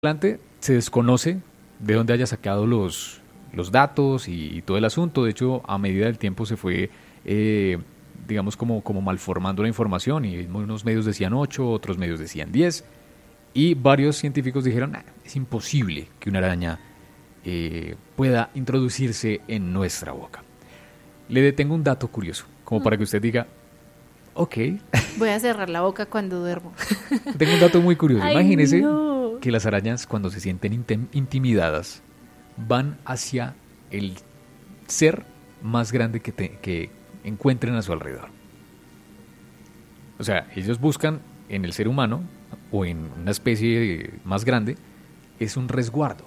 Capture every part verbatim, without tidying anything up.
adelante se desconoce de dónde haya sacado los, los datos y, y todo el asunto. De hecho, a medida del tiempo se fue, eh, digamos, como, como malformando la información y unos medios decían ocho, otros medios decían diez y varios científicos dijeron, nah, es imposible que una araña eh, pueda introducirse en nuestra boca. Le detengo un dato curioso, como para que usted diga, ok. Voy a cerrar la boca cuando duermo. Tengo un dato muy curioso. Ay, Imagínese no. que las arañas, cuando se sienten intem- intimidadas, van hacia el ser más grande que, te- que encuentren a su alrededor. O sea, ellos buscan en el ser humano o en una especie más grande, es un resguardo.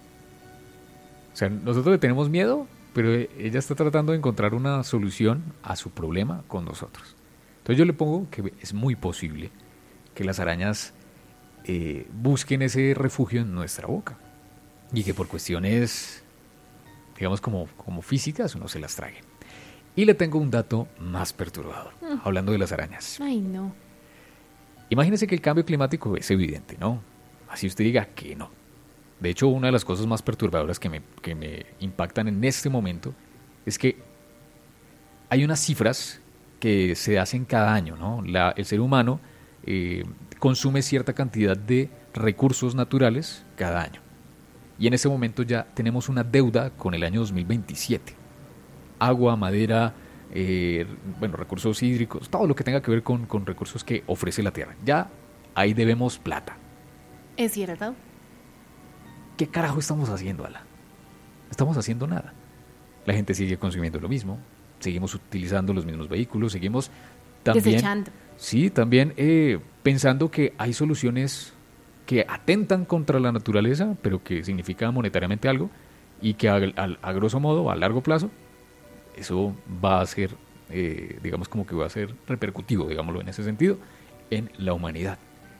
O sea, nosotros le tenemos miedo, pero ella está tratando de encontrar una solución a su problema con nosotros. Entonces yo le pongo que es muy posible que las arañas eh, busquen ese refugio en nuestra boca y que por cuestiones, digamos, como, como físicas, uno se las trague. Y le tengo un dato más perturbador, mm. hablando de las arañas. Ay, no. Imagínese que el cambio climático es evidente, ¿no? Así usted diga que no. De hecho, una de las cosas más perturbadoras que me, que me impactan en este momento es que hay unas cifras que se hacen cada año, ¿no? La, el ser humano eh, consume cierta cantidad de recursos naturales cada año. Y en ese momento ya tenemos una deuda con el año dos mil veintisiete. Agua, madera, eh, bueno, recursos hídricos, todo lo que tenga que ver con, con recursos que ofrece la tierra. Ya ahí debemos plata. ¿Es cierto? ¿Qué carajo estamos haciendo, Ala? No estamos haciendo nada. La gente sigue consumiendo lo mismo, seguimos utilizando los mismos vehículos, seguimos también... Desechando. Sí, también eh, pensando que hay soluciones que atentan contra la naturaleza, pero que significa monetariamente algo, y que a, a, a grosso modo, a largo plazo, eso va a ser, eh, digamos, como que va a ser repercutivo, digámoslo en ese sentido, en la humanidad.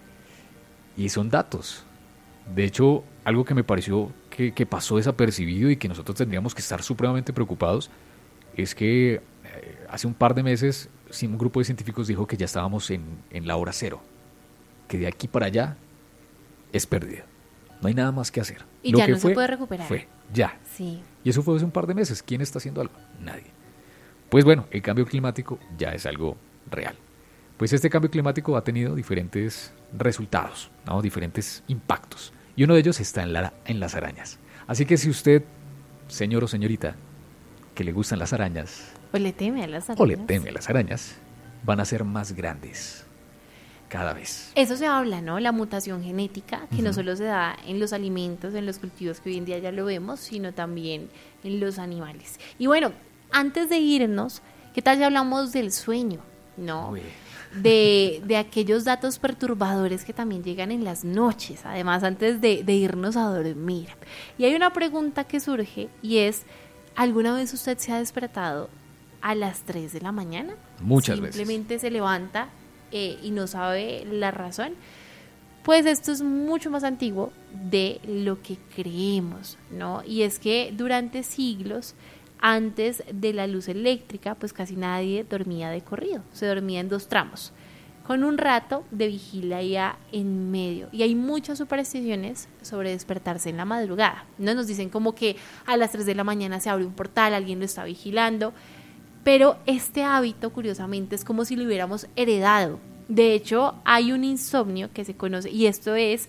Y son datos. De hecho, algo que me pareció que, que pasó desapercibido y que nosotros tendríamos que estar supremamente preocupados es que eh, hace un par de meses un grupo de científicos dijo que ya estábamos en, en la hora cero, que de aquí para allá es pérdida. No hay nada más que hacer. Y Lo ya que no fue, se puede recuperar. Fue ya. Sí. Y eso fue hace un par de meses. ¿Quién está haciendo algo? Nadie. Pues bueno, el cambio climático ya es algo real. Pues este cambio climático ha tenido diferentes resultados, ¿no? Diferentes impactos. Y uno de ellos está en, la, en las arañas. Así que si usted, señor o señorita, que le gustan las arañas, o le teme a las arañas, o le teme a las arañas, van a ser más grandes cada vez. Eso se habla, ¿no? La mutación genética, que uh-huh. no solo se da en los alimentos, en los cultivos que hoy en día ya lo vemos, sino también en los animales. Y bueno, antes de irnos, ¿qué tal si hablamos del sueño, no? Uy. De, de aquellos datos perturbadores que también llegan en las noches, además antes de, de irnos a dormir. Y hay una pregunta que surge y es, ¿alguna vez usted se ha despertado a las tres de la mañana? Muchas Simplemente veces. Simplemente se levanta eh, y no sabe la razón. Pues esto es mucho más antiguo de lo que creemos, ¿no? Y es que durante siglos, antes de la luz eléctrica, pues casi nadie dormía de corrido, se dormía en dos tramos, con un rato de vigilia en medio. Y hay muchas supersticiones sobre despertarse en la madrugada, ¿no? Nos dicen como que a las tres de la mañana se abre un portal, alguien lo está vigilando, pero este hábito, curiosamente, es como si lo hubiéramos heredado. De hecho, hay un insomnio que se conoce, y esto es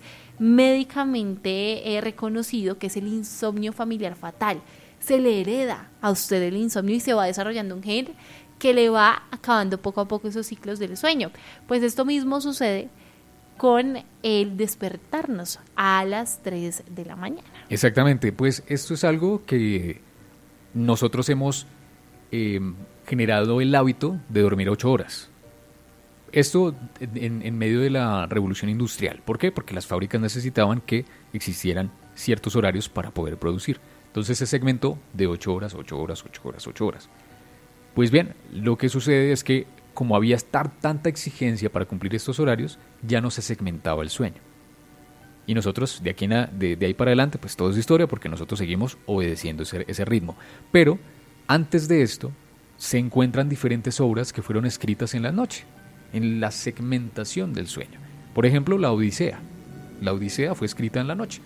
médicamente eh, reconocido, que es el insomnio familiar fatal. Se le hereda a usted el insomnio y se va desarrollando un gen que le va acabando poco a poco esos ciclos del sueño. Pues esto mismo sucede con el despertarnos a las tres de la mañana. Exactamente, pues esto es algo que nosotros hemos eh, generado el hábito de dormir ocho horas. Esto en, en medio de la revolución industrial. ¿Por qué? Porque las fábricas necesitaban que existieran ciertos horarios para poder producir. Entonces se segmentó de ocho horas, ocho horas, ocho horas, ocho horas. Pues bien, lo que sucede es que como había estar tanta exigencia para cumplir estos horarios, ya no se segmentaba el sueño. Y nosotros, de, aquí en a, de, de ahí para adelante, pues todo es historia porque nosotros seguimos obedeciendo ese, ese ritmo. Pero antes de esto, se encuentran diferentes obras que fueron escritas en la noche, en la segmentación del sueño. Por ejemplo, la Odisea. La Odisea fue escrita en la noche.